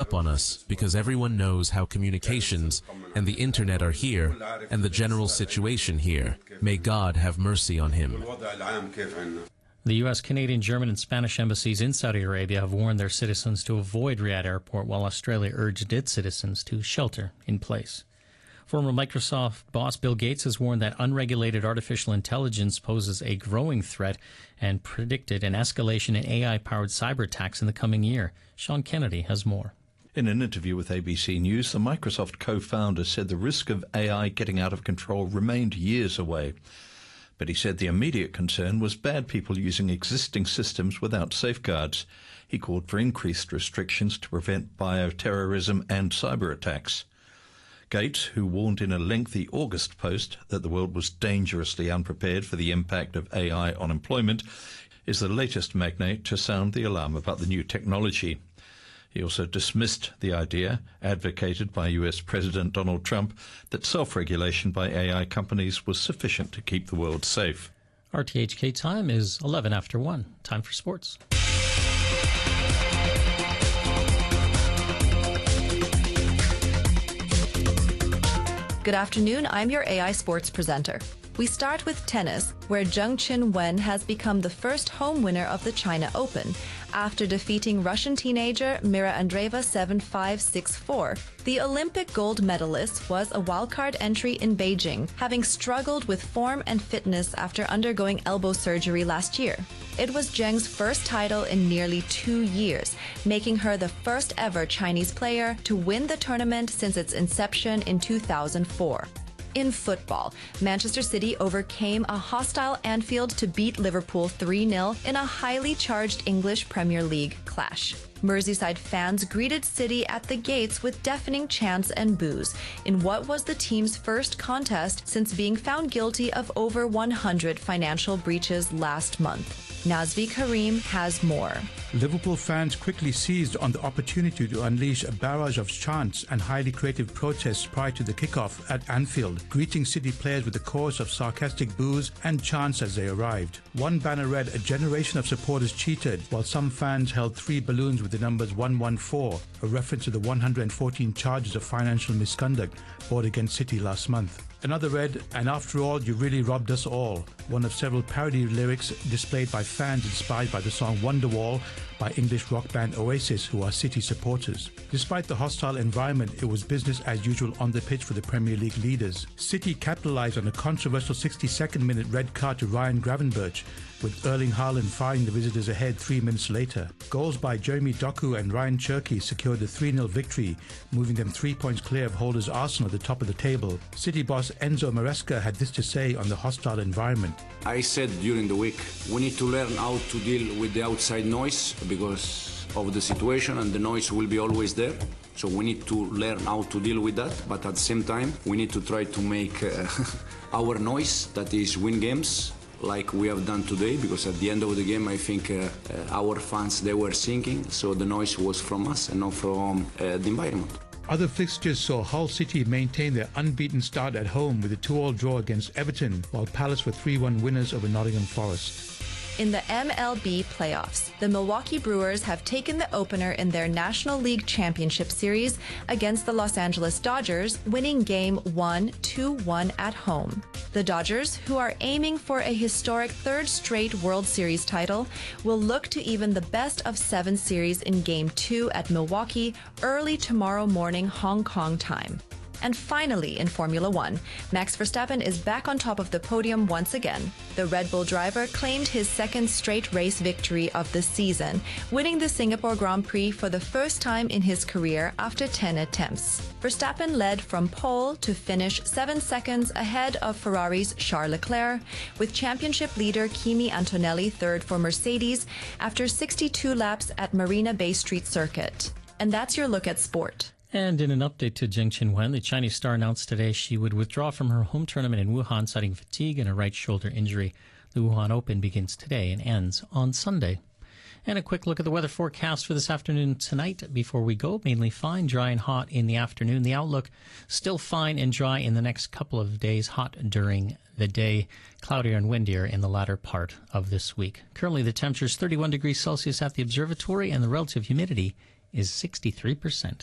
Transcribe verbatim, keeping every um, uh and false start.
up on us because everyone knows how communications and the internet are here and the general situation here. May God have mercy on him. The U S, Canadian, German, and Spanish embassies in Saudi Arabia have warned their citizens to avoid Riyadh Airport, while Australia urged its citizens to shelter in place. Former Microsoft boss Bill Gates has warned that unregulated artificial intelligence poses a growing threat and predicted an escalation in A I-powered cyber attacks in the coming year. Sean Kennedy has more. In an interview with A B C News, the Microsoft co-founder said the risk of A I getting out of control remained years away. But he said the immediate concern was bad people using existing systems without safeguards. He called for increased restrictions to prevent bioterrorism and cyber attacks. Gates, who warned in a lengthy August post that the world was dangerously unprepared for the impact of A I on employment, is the latest magnate to sound the alarm about the new technology. He also dismissed the idea, advocated by U S President Donald Trump, that self-regulation by A I companies was sufficient to keep the world safe. R T H K time is eleven after one. Time for sports. Good afternoon, I'm your A I sports presenter. We start with tennis, where Zheng Qinwen has become the first home winner of the China Open after defeating Russian teenager Mira Andreeva seven five, six four. The Olympic gold medalist was a wildcard entry in Beijing, having struggled with form and fitness after undergoing elbow surgery last year. It was Zheng's first title in nearly two years, making her the first ever Chinese player to win the tournament since its inception in two thousand four. In football, Manchester City overcame a hostile Anfield to beat Liverpool three nil in a highly charged English Premier League clash. Merseyside fans greeted City at the gates with deafening chants and boos in what was the team's first contest since being found guilty of over one hundred financial breaches last month. Nazvi Karim has more. Liverpool fans quickly seized on the opportunity to unleash a barrage of chants and highly creative protests prior to the kickoff at Anfield, greeting City players with a chorus of sarcastic boos and chants as they arrived. One banner read, "A generation of supporters cheated," while some fans held three balloons with the numbers one one four, a reference to the one hundred fourteen charges of financial misconduct brought against City last month. Another read, "And after all, you really robbed us all," one of several parody lyrics displayed by fans inspired by the song Wonderwall by English rock band Oasis, who are City supporters. Despite the hostile environment, it was business as usual on the pitch for the Premier League leaders. City capitalised on a controversial sixty-second minute red card to Ryan Gravenberch, with Erling Haaland firing the visitors ahead three minutes later. Goals by Jeremy Doku and Ryan Cherky secured the three nil victory, moving them three points clear of holders Arsenal at the top of the table. City boss Enzo Maresca had this to say on the hostile environment. I said during the week, we need to learn how to deal with the outside noise because of the situation, and the noise will be always there. So we need to learn how to deal with that, but at the same time, we need to try to make uh, our noise, that is win games, like we have done today, because at the end of the game, I think uh, uh, our fans, they were singing, so the noise was from us and not from uh, the environment. Other fixtures saw Hull City maintain their unbeaten start at home with a two all draw against Everton, while Palace were three one winners over Nottingham Forest. In the M L B playoffs, the Milwaukee Brewers have taken the opener in their National League Championship Series against the Los Angeles Dodgers, winning Game one two one at home. The Dodgers, who are aiming for a historic third straight World Series title, will look to even the best of seven series in Game two at Milwaukee early tomorrow morning Hong Kong time. And finally, in Formula One, Max Verstappen is back on top of the podium once again. The Red Bull driver claimed his second straight race victory of the season, winning the Singapore Grand Prix for the first time in his career after ten attempts. Verstappen led from pole to finish seven seconds ahead of Ferrari's Charles Leclerc, with championship leader Kimi Antonelli third for Mercedes after sixty-two laps at Marina Bay Street Circuit. And that's your look at sport. And in an update to Zheng Qinwen, the Chinese star announced today she would withdraw from her home tournament in Wuhan, citing fatigue and a right shoulder injury. The Wuhan Open begins today and ends on Sunday. And a quick look at the weather forecast for this afternoon tonight. Before we go, mainly fine, dry and hot in the afternoon. The outlook still fine and dry in the next couple of days, hot during the day, cloudier and windier in the latter part of this week. Currently, the temperature is thirty-one degrees Celsius at the observatory, and the relative humidity is sixty-three percent.